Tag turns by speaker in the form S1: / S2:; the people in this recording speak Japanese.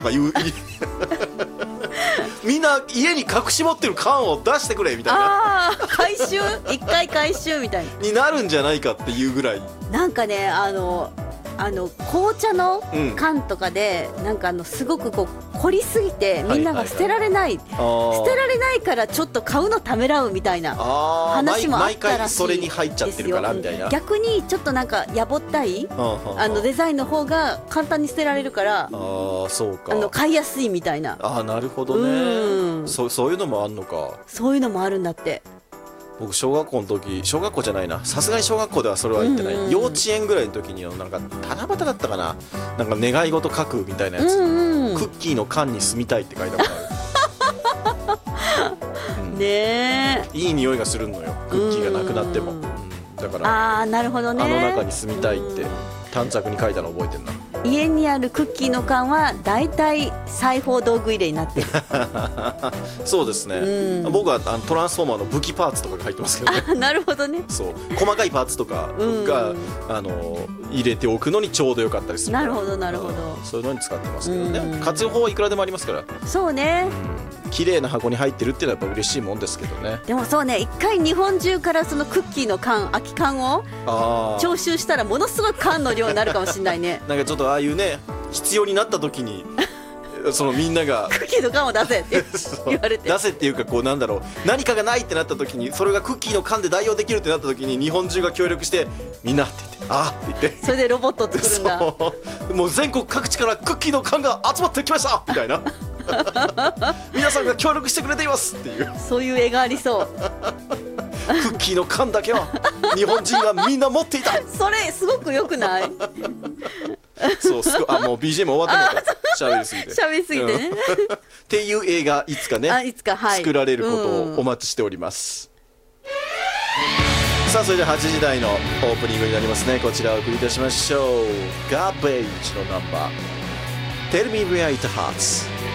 S1: とか言うみんな家に隠し持ってる缶を出してくれみたいな
S2: 回収一回回収みたいな
S1: になるんじゃないかっていうぐらい。
S2: なんかね紅茶の缶とかで、なんかすごくこう凝りすぎてみんなが捨てられない、捨てられないからちょっと買うのためらうみたいな話もあったらしいですよ。毎回
S1: それに入っちゃってるからみたいな。
S2: 逆にちょっとなんかやぼったいデザインの方が簡単に捨てられるから
S1: そうか
S2: 買いやすいみたいな。
S1: なるほどね。そういうのもあんのか。
S2: そういうのもあるんだって。
S1: 僕小学校の時、小学校じゃないな、さすがに小学校ではそれは言ってない、幼稚園ぐらいの時になんか七夕だったかな、なんか願い事書くみたいなやつ、クッキーの缶に住みたいって書いたことあるねえ、いい匂いがするのよ、クッキーがなくなっても、だから
S2: なるほどね、
S1: 中に住みたいって短冊に書いたの覚えてるな。
S2: 家にあるクッキーの缶はだいたい裁縫道具入れになってる
S1: そうですね、僕はトランスフォーマーの武器パーツとかが入ってますけどね
S2: なるほどね。
S1: そう細かいパーツとかが、入れておくのにちょうどよかったりする。
S2: なるほどなるほど、
S1: そういうのに使ってますけどね。活用法はいくらでもありますから。そう
S2: ね、
S1: 綺麗な箱に入ってるっていうのはやっぱ嬉しいもんですけどね。
S2: でもそうね、一回日本中からそのクッキーの缶、空き缶を徴収したらものすごい缶の量になるかもしれないね
S1: なんかちょっとああいうね、必要になった時にそのみんなが
S2: クッキーの缶を出せって言われて
S1: 出せっていうか、こうなんだろう、何かがないってなった時にそれがクッキーの缶で代用できるってなった時に日本中が協力してみんなって言ってって言って
S2: それでロボットを作るんだ
S1: もう全国各地からクッキーの缶が集まってきましたみたいな皆さんが協力してくれていますっていう、そう
S2: いう絵がありそう
S1: クッキーの缶だけは日本人がみんな持っていた
S2: それすごく良くない
S1: そうもう BGM 終わってるから喋りすぎて
S2: ね、
S1: っていう映画いつかね、作られることをお待ちしております。さあそれでは8時台のオープニングになりますね。こちらをお送りいたしましょう。ガーベージのナンバー Tell me where it hurts